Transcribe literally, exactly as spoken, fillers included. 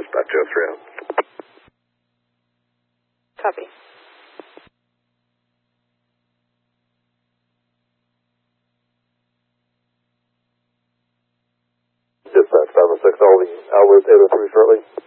dispatch oh three oh. Copy. Dispatch five oh six, I'll be out with eight oh three shortly.